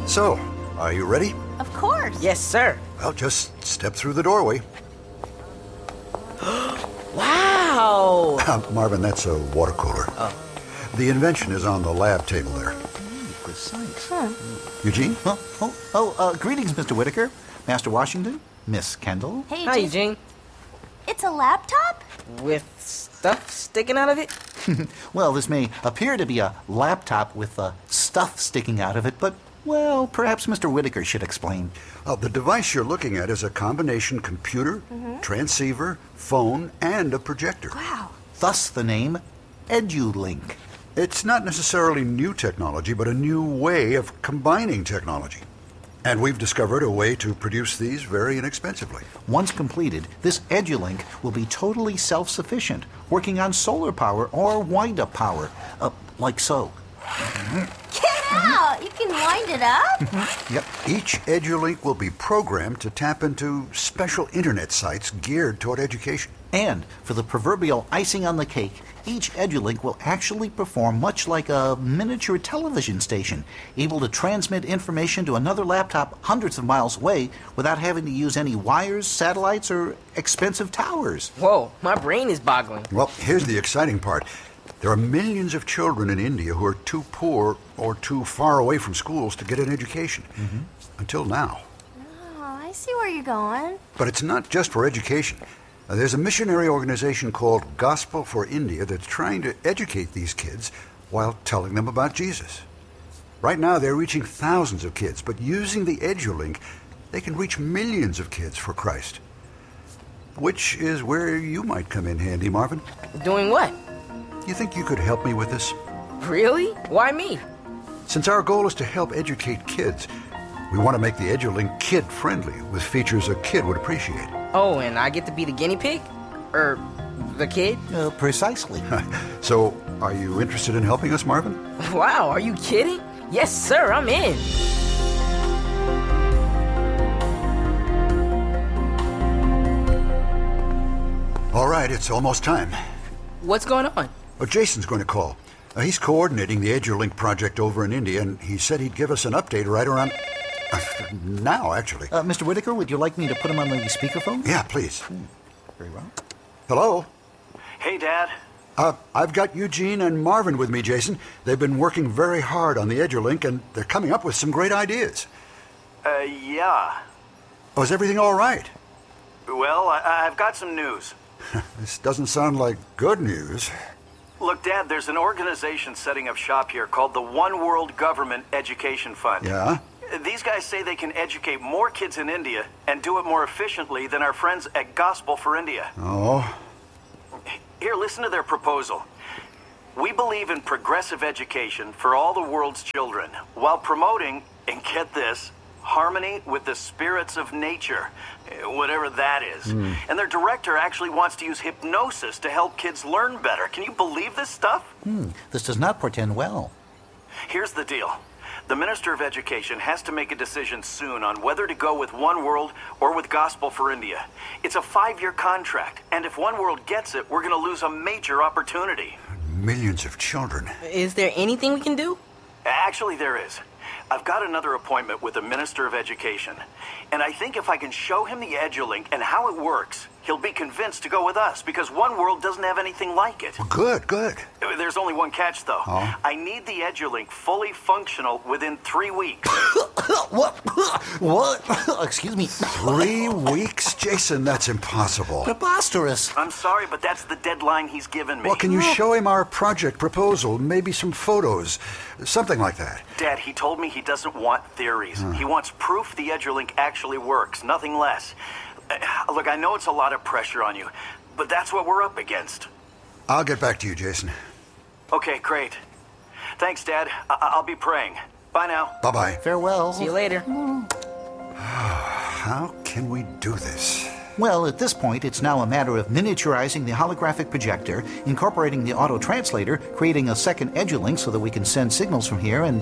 So, are you ready? Of course. Yes, sir. Well, just step through the doorway. Wow! Marvin, that's a water cooler. Oh. The invention is on the lab table there. Precise. Eugene? Greetings, Mr. Whitaker, Master Washington, Miss Kendall. Hey, Hi, Jason. Eugene. It's a laptop? With stuff sticking out of it? Well, this may appear to be a laptop with stuff sticking out of it, but, well, perhaps Mr. Whitaker should explain. The device you're looking at is a combination computer, transceiver, phone, and a projector. Wow. Thus the name EduLink. It's not necessarily new technology, but a new way of combining technology. And we've discovered a way to produce these very inexpensively. Once completed, this EduLink will be totally self-sufficient, working on solar power or wind-up power, like so. Get out! You can wind it up? Yep. Each EduLink will be programmed to tap into special internet sites geared toward education. And for the proverbial icing on the cake, each EduLink will actually perform much like a miniature television station, able to transmit information to another laptop hundreds of miles away without having to use any wires, satellites, or expensive towers. Whoa, my brain is boggling. Well, here's the exciting part. There are millions of children in India who are too poor or too far away from schools to get an education. Until now. Oh, I see where you're going. But it's not just for education. There's a missionary organization called Gospel for India that's trying to educate these kids while telling them about Jesus. Right now, they're reaching thousands of kids, but using the EduLink, they can reach millions of kids for Christ. Which is where you might come in handy, Marvin. Doing what? You think you could help me with this? Really? Why me? Since our goal is to help educate kids, we want to make the EduLink kid-friendly with features a kid would appreciate. Oh, and I get to be the guinea pig? The kid? Precisely. So, are you interested in helping us, Marvin? Wow, are you kidding? Yes, sir, I'm in. All right, it's almost time. What's going on? Well, Jason's going to call. He's coordinating the EduLink project over in India, and he said he'd give us an update right around... now, actually. Mr. Whitaker, would you like me to put him on the speakerphone? Yeah, please. Very well. Hello? Hey, Dad. I've got Eugene and Marvin with me, Jason. They've been working very hard on the EduLink, and they're coming up with some great ideas. Yeah. Oh, is everything all right? Well, I've got some news. This doesn't sound like good news. Look, Dad, there's an organization setting up shop here called the One World Government Education Fund. Yeah? These guys say they can educate more kids in India and do it more efficiently than our friends at Gospel for India. Oh? Here, listen to their proposal. We believe in progressive education for all the world's children while promoting, and get this, harmony with the spirits of nature, whatever that is. And their director actually wants to use hypnosis to help kids learn better. Can you believe this stuff? This does not portend well. Here's the deal. The Minister of Education has to make a decision soon on whether to go with One World or with Gospel for India. It's a 5-year contract, and if One World gets it, we're going to lose a major opportunity. Millions of children. Is there anything we can do? Actually, there is. I've got another appointment with the Minister of Education, and I think if I can show him the EduLink and how it works, he'll be convinced to go with us because One World doesn't have anything like it. Good, good. There's only one catch, though. Oh? I need the EduLink fully functional within 3 weeks. What? Excuse me. 3 weeks? Jason, that's impossible. Preposterous. I'm sorry, but that's the deadline he's given me. Well, can you show him our project proposal? Maybe some photos, something like that. Dad, he told me he doesn't want theories. He wants proof the EduLink actually works, nothing less. Look, I know it's a lot of pressure on you, but that's what we're up against. I'll get back to you, Jason. Okay, great. Thanks, Dad. I'll be praying. Bye now. Bye-bye. Farewell. See you later. How can we do this? Well, at this point, it's now a matter of miniaturizing the holographic projector, incorporating the auto translator, creating a second EduLink so that we can send signals from here, and,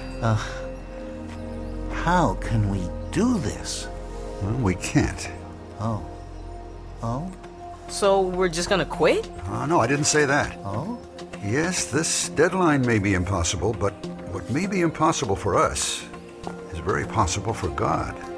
how can we do this? Well, we can't. Oh. So we're just gonna quit? No, I didn't say that. Oh? Yes, this deadline may be impossible, but what may be impossible for us is very possible for God.